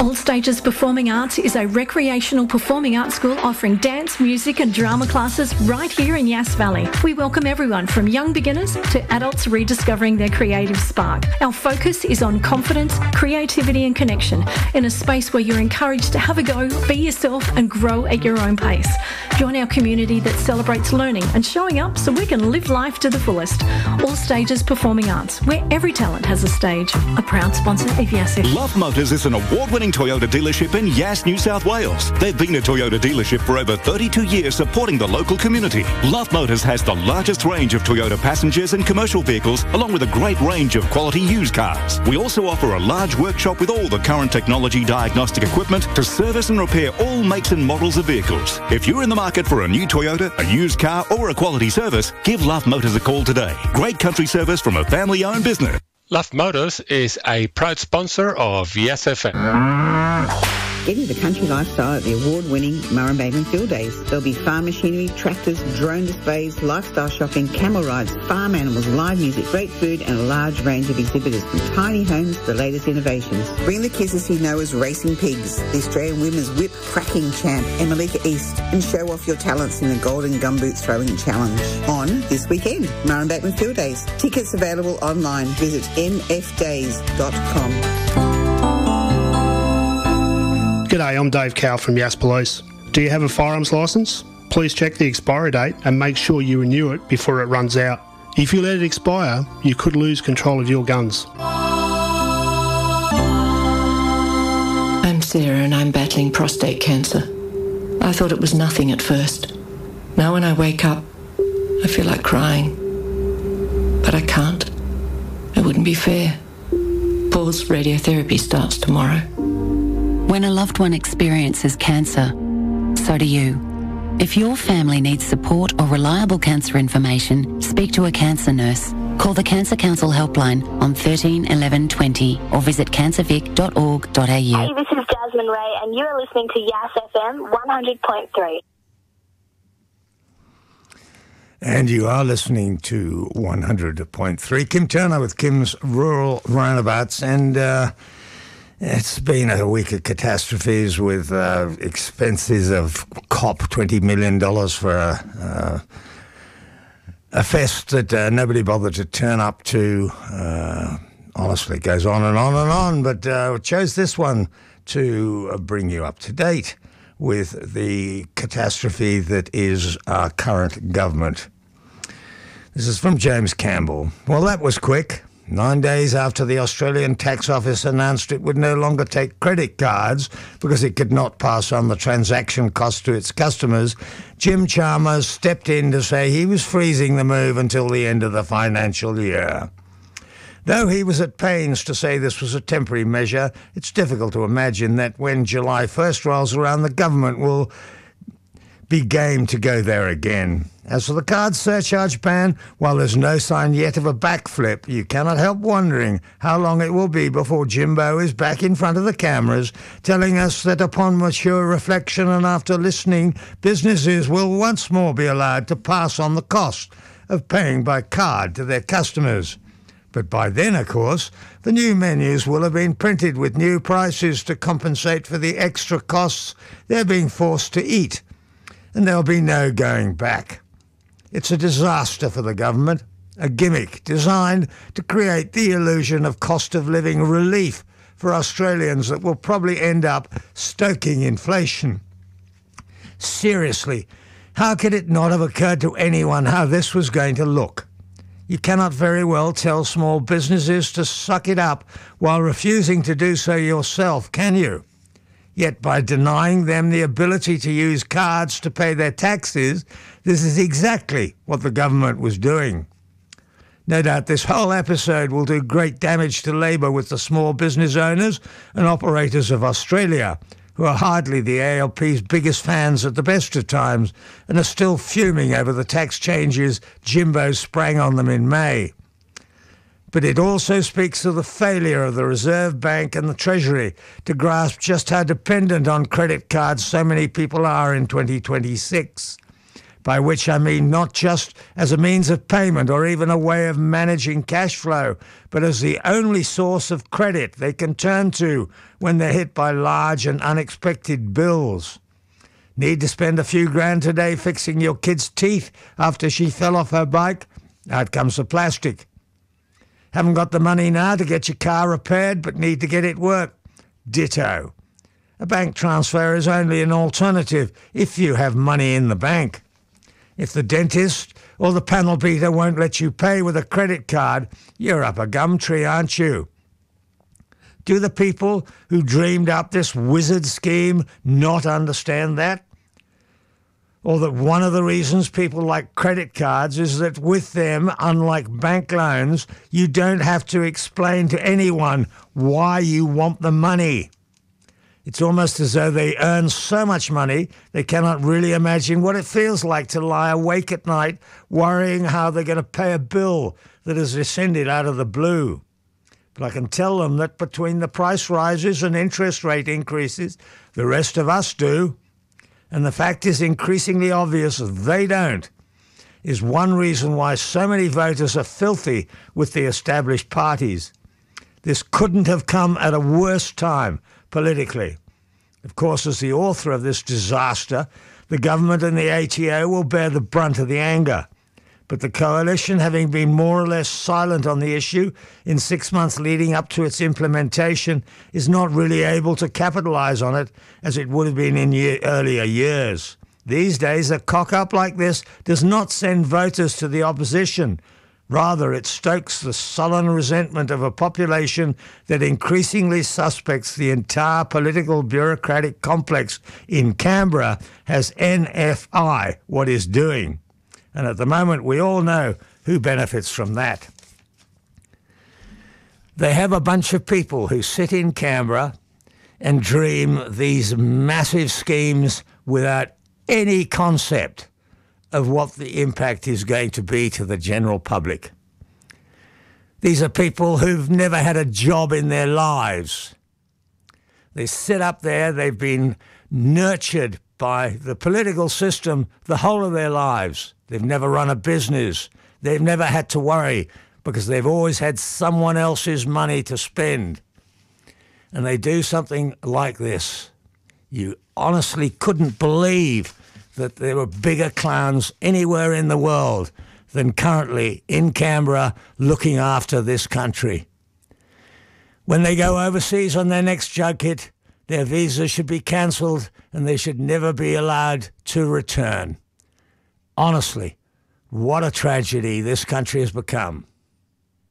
All Stages Performing Arts is a recreational performing arts school offering dance, music and drama classes right here in Yass Valley. We welcome everyone from young beginners to adults rediscovering their creative spark. Our focus is on confidence, creativity and connection in a space where you're encouraged to have a go, be yourself and grow at your own pace. Join our community that celebrates learning and showing up so we can live life to the fullest. All Stages Performing Arts, where every talent has a stage. A proud sponsor of Yass FM. Love Motors is an award-winning Toyota dealership in Yass, New South Wales. They've been a Toyota dealership for over 32 years supporting the local community. Love Motors has the largest range of Toyota passengers and commercial vehicles along with a great range of quality used cars. We also offer a large workshop with all the current technology diagnostic equipment to service and repair all makes and models of vehicles. If you're in the market for a new Toyota, a used car or a quality service, give Love Motors a call today. Great country service from a family-owned business. Love Motors is a proud sponsor of Yass FM. Get into the country lifestyle at the award-winning Murray Bateman Field Days. There'll be farm machinery, tractors, drone displays, lifestyle shopping, camel rides, farm animals, live music, great food and a large range of exhibitors from tiny homes to the latest innovations. Bring the kids to see Noah's Racing Pigs, the Australian Women's Whip Cracking Champ, and Malika East, and show off your talents in the Golden Gumboot Throwing Challenge. On this weekend, Murray Bateman Field Days. Tickets available online. Visit mfdays.com. G'day, I'm Dave Cowell from Yass Police. Do you have a firearms licence? Please check the expiry date and make sure you renew it before it runs out. If you let it expire, you could lose control of your guns. I'm Sarah and I'm battling prostate cancer. I thought it was nothing at first. Now when I wake up, I feel like crying. But I can't. It wouldn't be fair. Paul's radiotherapy starts tomorrow. When a loved one experiences cancer, so do you. If your family needs support or reliable cancer information, speak to a cancer nurse. Call the Cancer Council helpline on 13 11 20 or visit cancervic.org.au. Hey, this is Jasmine Ray and you are listening to Yass FM 100.3. And you are listening to 100.3. Kim Turner with Kim's Rural Roundabouts, and it's been a week of catastrophes with expenses of $20 million for a fest that nobody bothered to turn up to. Honestly, it goes on and on and on, but we chose this one to bring you up to date with the catastrophe that is our current government. This is from James Campbell. Well, that was quick. 9 days after the Australian Tax Office announced it would no longer take credit cards because it could not pass on the transaction costs to its customers, Jim Chalmers stepped in to say he was freezing the move until the end of the financial year. Though he was at pains to say this was a temporary measure, it's difficult to imagine that when July 1st rolls around, the government will be game to go there again. As for the card surcharge ban, while there's no sign yet of a backflip, you cannot help wondering how long it will be before Jimbo is back in front of the cameras telling us that upon mature reflection and after listening, businesses will once more be allowed to pass on the cost of paying by card to their customers. But by then, of course, the new menus will have been printed with new prices to compensate for the extra costs they're being forced to eat. And there'll be no going back. It's a disaster for the government, a gimmick designed to create the illusion of cost of living relief for Australians that will probably end up stoking inflation. Seriously, how could it not have occurred to anyone how this was going to look? You cannot very well tell small businesses to suck it up while refusing to do so yourself, can you? Yet by denying them the ability to use cards to pay their taxes, this is exactly what the government was doing. No doubt this whole episode will do great damage to Labor with the small business owners and operators of Australia, who are hardly the ALP's biggest fans at the best of times and are still fuming over the tax changes Jimbo sprang on them in May. But it also speaks of the failure of the Reserve Bank and the Treasury to grasp just how dependent on credit cards so many people are in 2026. by which I mean not just as a means of payment or even a way of managing cash flow, but as the only source of credit they can turn to when they're hit by large and unexpected bills. Need to spend a few grand today fixing your kid's teeth after she fell off her bike? Out comes the plastic. Haven't got the money now to get your car repaired, but need to get it worked? Ditto. A bank transfer is only an alternative if you have money in the bank. If the dentist or the panel beater won't let you pay with a credit card, you're up a gum tree, aren't you? Do the people who dreamed up this wizard scheme not understand that? Or that one of the reasons people like credit cards is that with them, unlike bank loans, you don't have to explain to anyone why you want the money. It's almost as though they earn so much money they cannot really imagine what it feels like to lie awake at night worrying how they're going to pay a bill that has descended out of the blue. But I can tell them that between the price rises and interest rate increases, the rest of us do. And the fact is increasingly obvious that they don't, is one reason why so many voters are filthy with the established parties. This couldn't have come at a worse time politically. Of course, as the author of this disaster, the government and the ATO will bear the brunt of the anger. But the coalition, having been more or less silent on the issue in 6 months leading up to its implementation, is not really able to capitalise on it as it would have been in earlier years. These days, a cock-up like this does not send voters to the opposition. Rather, it stokes the sullen resentment of a population that increasingly suspects the entire political bureaucratic complex in Canberra has NFI what is doing. And at the moment, we all know who benefits from that. They have a bunch of people who sit in Canberra and dream these massive schemes without any concept of what the impact is going to be to the general public. These are people who've never had a job in their lives. They sit up there, they've been nurtured by the political system the whole of their lives. They've never run a business. They've never had to worry because they've always had someone else's money to spend. And they do something like this. You honestly couldn't believe that there were bigger clowns anywhere in the world than currently in Canberra looking after this country. When they go overseas on their next junket, their visas should be cancelled and they should never be allowed to return. Honestly, what a tragedy this country has become.